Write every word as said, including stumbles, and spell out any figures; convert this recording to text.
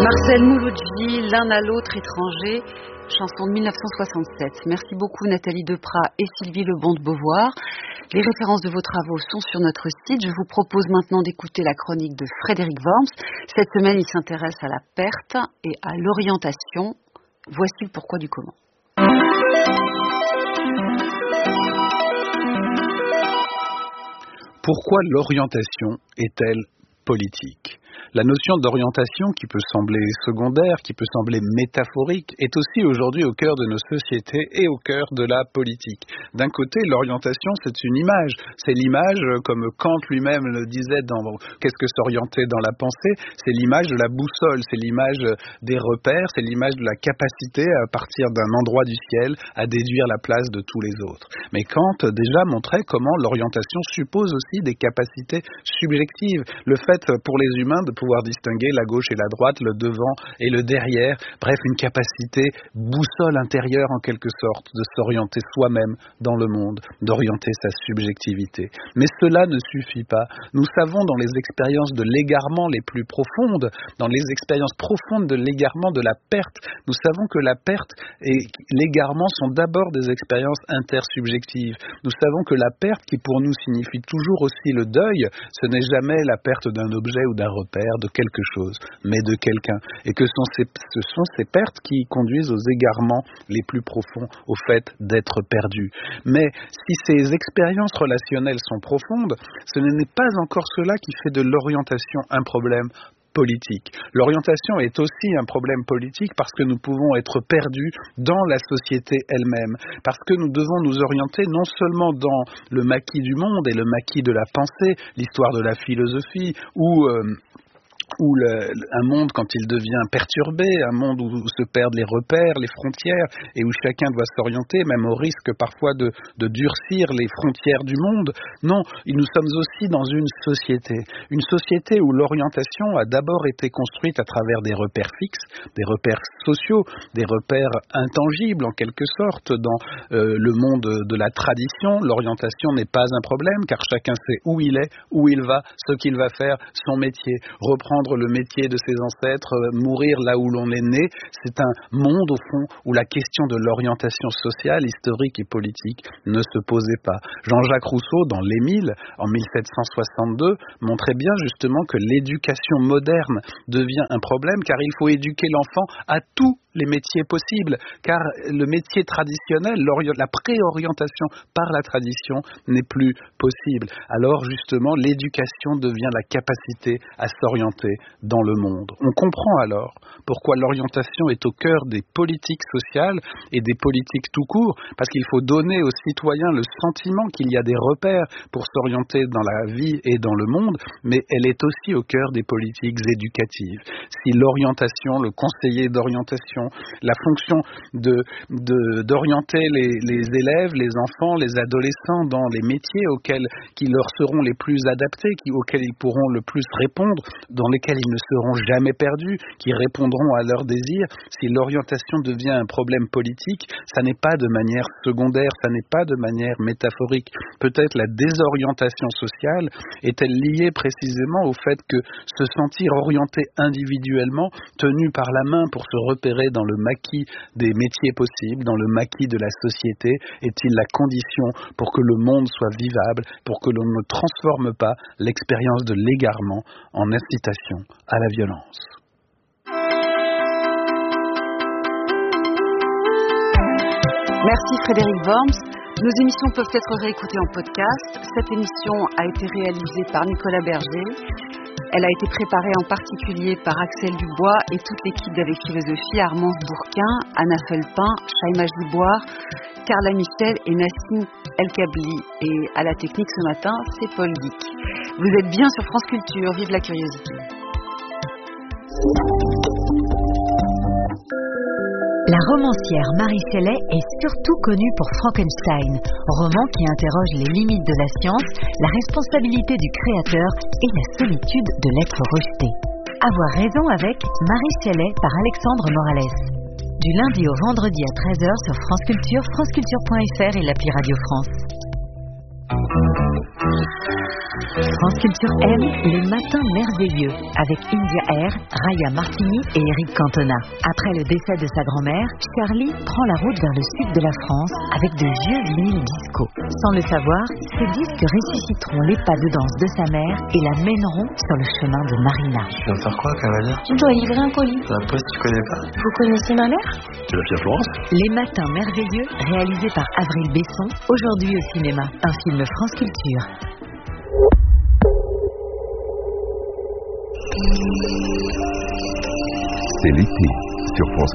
Marcel Mouloudji, L'un à l'autre étranger, chanson de mille neuf cent soixante-sept. Merci beaucoup Nathalie Deprat et Sylvie Lebon de Beauvoir. Les références de vos travaux sont sur notre site. Je vous propose maintenant d'écouter la chronique de Frédéric Worms. Cette semaine, il s'intéresse à la perte et à l'orientation. Voici le pourquoi du comment. Pourquoi l'orientation est-elle politique ? La notion d'orientation, qui peut sembler secondaire, qui peut sembler métaphorique, est aussi aujourd'hui au cœur de nos sociétés et au cœur de la politique. D'un côté, l'orientation, c'est une image. C'est l'image, comme Kant lui-même le disait dans « Qu'est-ce que s'orienter dans la pensée ?» C'est l'image de la boussole, c'est l'image des repères, c'est l'image de la capacité à partir d'un endroit du ciel à déduire la place de tous les autres. Mais Kant déjà montrait comment l'orientation suppose aussi des capacités subjectives. Le fait pour les humains de pouvoir distinguer la gauche et la droite, le devant et le derrière, bref, une capacité boussole intérieure en quelque sorte, de s'orienter soi-même dans le monde, d'orienter sa subjectivité. Mais cela ne suffit pas. Nous savons dans les expériences de l'égarement les plus profondes, dans les expériences profondes de l'égarement, de la perte, nous savons que la perte et l'égarement sont d'abord des expériences intersubjectives. Nous savons que la perte, qui pour nous signifie toujours aussi le deuil, ce n'est jamais la perte d'un objet ou d'un repère, de quelque chose, mais de quelqu'un. Et que sont ces, ce sont ces pertes qui conduisent aux égarements les plus profonds, au fait d'être perdu. Mais si ces expériences relationnelles sont profondes, ce n'est pas encore cela qui fait de l'orientation un problème politique. L'orientation est aussi un problème politique parce que nous pouvons être perdus dans la société elle-même, parce que nous devons nous orienter non seulement dans le maquis du monde et le maquis de la pensée, l'histoire de la philosophie, ou euh, ou le, un monde quand il devient perturbé, un monde où se perdent les repères, les frontières, et où chacun doit s'orienter, même au risque parfois de, de durcir les frontières du monde. Non, nous sommes aussi dans une société, une société où l'orientation a d'abord été construite à travers des repères fixes, des repères sociaux, des repères intangibles en quelque sorte. Dans euh, le monde de la tradition, l'orientation n'est pas un problème, car chacun sait où il est, où il va, ce qu'il va faire, son métier, reprendre le métier de ses ancêtres, euh, mourir là où l'on est né. C'est un monde, au fond, où la question de l'orientation sociale, historique et politique ne se posait pas. Jean-Jacques Rousseau, dans l'Émile, en mille sept cent soixante-deux, montrait bien justement que l'éducation moderne devient un problème, car il faut éduquer l'enfant à tous les métiers possibles, car le métier traditionnel, la préorientation par la tradition n'est plus possible. Alors justement, l'éducation devient la capacité à s'orienter dans le monde. On comprend alors pourquoi l'orientation est au cœur des politiques sociales et des politiques tout court, parce qu'il faut donner aux citoyens le sentiment qu'il y a des repères pour s'orienter dans la vie et dans le monde, mais elle est aussi au cœur des politiques éducatives. Si l'orientation, le conseiller d'orientation, la fonction de, de, d'orienter les, les élèves, les enfants, les adolescents dans les métiers auxquels, qui leur seront les plus adaptés, qui, auxquels ils pourront le plus répondre, dans lesquels ils ne seront jamais perdus, qui répondront à leurs désirs. Si l'orientation devient un problème politique, ça n'est pas de manière secondaire, ça n'est pas de manière métaphorique. Peut-être la désorientation sociale est-elle liée précisément au fait que se sentir orienté individuellement, tenu par la main pour se repérer dans le maquis des métiers possibles, dans le maquis de la société, est-il la condition pour que le monde soit vivable, pour que l'on ne transforme pas l'expérience de l'égarement en incitation à la violence? Merci Frédéric Worms. Nos émissions peuvent être réécoutées en podcast. Cette émission a été réalisée par Nicolas Berger. Elle a été préparée en particulier par Axel Dubois et toute l'équipe d'Avec Philosophie, Armance Bourquin, Anna Felpin, Chaïma Giboire, Carla Michel et Nassim El-Kabli. Et à la technique ce matin, c'est Paul Dick. Vous êtes bien sur France Culture, vive la curiosité. La romancière Marie Shelley est surtout connue pour Frankenstein, roman qui interroge les limites de la science, la responsabilité du créateur et la solitude de l'être rejeté. Avoir raison avec Marie Shelley par Alexandre Morales. Du lundi au vendredi à treize heures sur France Culture, franceculture point f r et l'appli Radio France. France Culture aime Les Matins Merveilleux avec India Air, Raya Martini et Eric Cantona. Après le décès de sa grand-mère, Charlie prend la route vers le sud de la France avec de vieux vinyles disco. Sans le savoir, ces disques ressusciteront les pas de danse de sa mère et la mèneront sur le chemin de Marina. Tu viens faire quoi, cavalier? Je dois livrer un colis. La poste, tu connais pas? Vous connaissez ma mère? Tu l'as fait à Florence? Les Matins Merveilleux, réalisé par Avril Besson, aujourd'hui au cinéma, un film France Culture. C'est l'été sur France